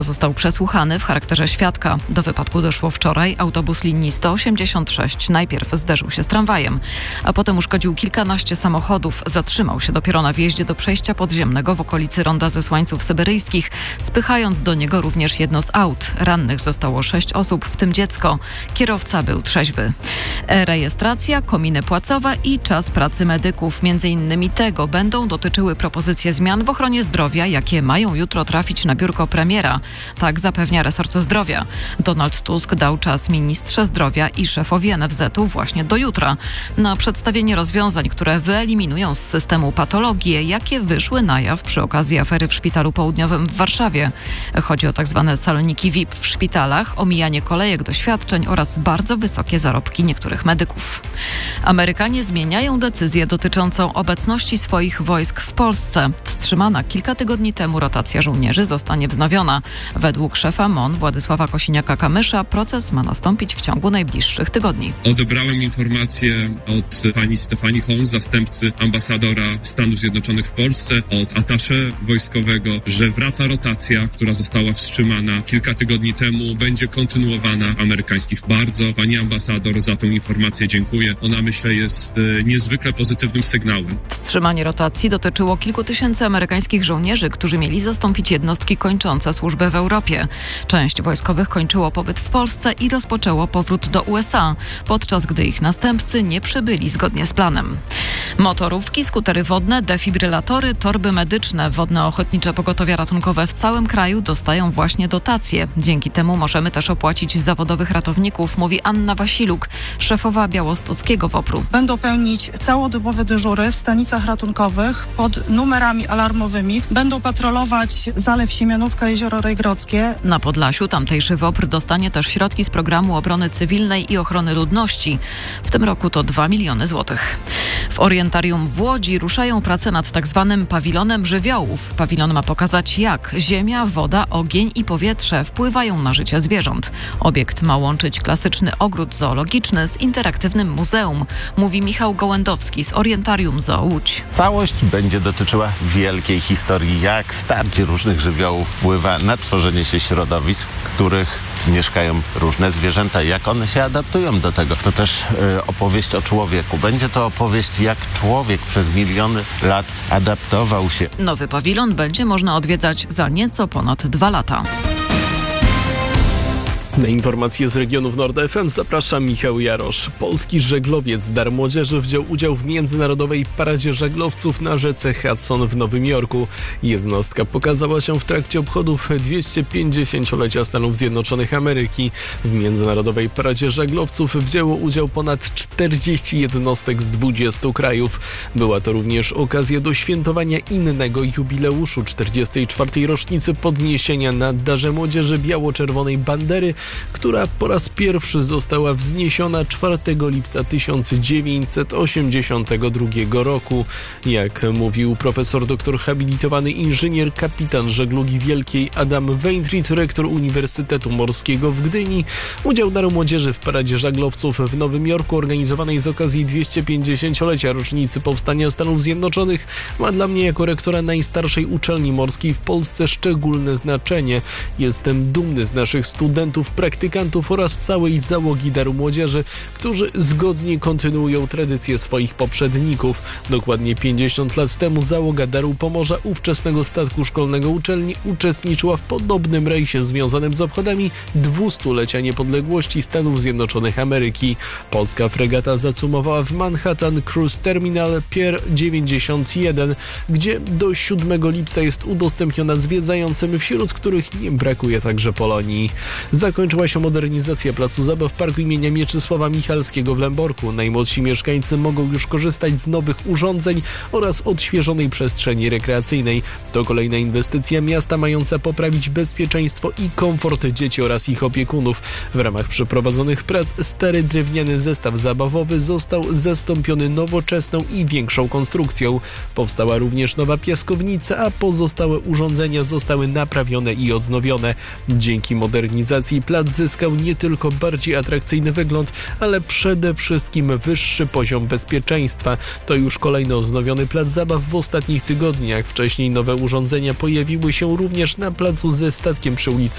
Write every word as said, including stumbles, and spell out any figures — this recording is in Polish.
Został przesłuchany w charakterze świadka. Do wypadku doszło wczoraj. Autobus linii sto osiemdziesiąt sześć najpierw zderzył się z tramwajem, a potem uszkodził kilkanaście samochodów. Zatrzymał się dopiero na wjeździe do przejścia podziemnego w okolicy Ronda Zesłańców Syberyjskich, spychając do niego również jedno z aut. Rannych zostało sześć osób, w tym dziecko. Kierowca był trzeźwy. Rejestracja, kominy płacowe i czas pracy medyków. Między innymi tego będą dotyczyły propozycje zmian w ochronie zdrowia, jakie mają jutro trafić na biurko premiera. Tak zapewnia resort zdrowia. Donald Tusk dał czas ministrze zdrowia i szefowi N F Z u właśnie do jutra na przedstawienie rozwiązań, które wyeliminują z systemu patologie, jakie wyszły na jaw przy okazji afery w Szpitalu Południowym w Warszawie. Chodzi o tak zwane saloniki V I P w szpitalach, omijanie kolejek do świadczeń oraz bardzo wysokie zarobki niektórych medyków. Amerykanie zmieniają decyzję dotyczącą obecności swoich wojsk w Polsce. Wstrzymana kilka tygodni temu rotacja żołnierzy zostanie wznowiona. Według szefa M O N Władysława Kosiniaka-Kamysza proces ma nastąpić w ciągu najbliższych tygodni. Odebrałem informację od pani Stefanii Holmes, zastępcy ambasadora Stanów Zjednoczonych w Polsce, od atasze wojskowego, że wraca rotacja, która została wstrzymana kilka tygodni temu, będzie kontynuowana w amerykańskich. Bardzo pani ambasador za tą informację dziękuję. Ona, myślę, jest e, niezwykle pozytywnym sygnałem. Wstrzymanie rotacji dotyczyło kilku tysięcy amerykańskich żołnierzy, którzy mieli zastąpić jednostki kończące służbę w Europie. Część wojskowych kończyło pobyt w Polsce i rozpoczęło powrót do U S A, podczas gdy ich następcy nie przybyli zgodnie z planem. Motorówki, skutery wodne, defibrylatory, torby medyczne, wodne ochotnicze pogotowia ratunkowe w całym kraju dostają właśnie dotacje. Dzięki temu możemy też opłacić zawodowych ratowników, mówi Anna Wasiluk, szefowa białostockiego W O P R u. Będą pełnić całodobowe dyżury w stanicach ratunkowych pod numerami alarmowymi. Będą patrolować Zalew Siemianówka, Jezioro Rejgrodzkie. Na Podlasiu tamtejszy W O P R dostanie też środki z programu obrony cywilnej i ochrony ludności. W tym roku to dwa miliony złotych. W Orientarium w Łodzi ruszają prace nad tak zwanym pawilonem żywiołów. Pawilon ma pokazać, jak ziemia, woda, ogień i powietrze wpływają na życie zwierząt. Obiekt ma łączyć klasyczny ogród zoologiczny z interaktywnym muzeum, mówi Michał Gołędowski z Orientarium Zoo Łódź. Całość będzie dotyczyła wielkiej historii, jak starcie różnych żywiołów wpływa na tworzenie się środowisk, w których mieszkają różne zwierzęta, jak one się adaptują do tego. To też y, opowieść o człowieku. Będzie to opowieść, jak człowiek przez miliony lat adaptował się. Nowy pawilon będzie można odwiedzać za nieco ponad dwa lata. Na informacje z regionów Nord F M zaprasza Michał Jarosz. Polski żeglowiec Dar Młodzieży wziął udział w Międzynarodowej Paradzie Żaglowców na rzece Hudson w Nowym Jorku. Jednostka pokazała się w trakcie obchodów dwieście pięćdziesięciolecia Stanów Zjednoczonych Ameryki. W Międzynarodowej Paradzie Żaglowców wzięło udział ponad czterdzieści jednostek z dwudziestu krajów. Była to również okazja do świętowania innego jubileuszu czterdziestej czwartej rocznicy podniesienia na Darze Młodzieży biało-czerwonej bandery, która po raz pierwszy została wzniesiona czwartego lipca tysiąc dziewięćset osiemdziesiątego drugiego roku. Jak mówił profesor doktor habilitowany inżynier kapitan żeglugi wielkiej Adam Weintried, rektor Uniwersytetu Morskiego w Gdyni, udział Daru Młodzieży w Paradzie Żaglowców w Nowym Jorku organizowanej z okazji dwieście pięćdziesięciolecia rocznicy powstania Stanów Zjednoczonych ma dla mnie jako rektora najstarszej uczelni morskiej w Polsce szczególne znaczenie. Jestem dumny z naszych studentów, praktykantów oraz całej załogi Daru Młodzieży, którzy zgodnie kontynuują tradycję swoich poprzedników. Dokładnie pięćdziesiąt lat temu załoga Daru Pomorza, ówczesnego statku szkolnego uczelni, uczestniczyła w podobnym rejsie związanym z obchodami dwustulecia niepodległości Stanów Zjednoczonych Ameryki. Polska fregata zacumowała w Manhattan Cruise Terminal Pier dziewięćdziesiąt jeden, gdzie do siódmego lipca jest udostępniona zwiedzającym, wśród których nie brakuje także Polonii. Zakończyła się modernizacja placu zabaw Parku imienia Mieczysława Michalskiego w Lęborku. Najmłodsi mieszkańcy mogą już korzystać z nowych urządzeń oraz odświeżonej przestrzeni rekreacyjnej. To kolejna inwestycja miasta mająca poprawić bezpieczeństwo i komfort dzieci oraz ich opiekunów. W ramach przeprowadzonych prac stary drewniany zestaw zabawowy został zastąpiony nowoczesną i większą konstrukcją. Powstała również nowa piaskownica, a pozostałe urządzenia zostały naprawione i odnowione. Dzięki modernizacji placu Plac zyskał nie tylko bardziej atrakcyjny wygląd, ale przede wszystkim wyższy poziom bezpieczeństwa. To już kolejny odnowiony plac zabaw w ostatnich tygodniach. Wcześniej nowe urządzenia pojawiły się również na placu ze statkiem przy ulicy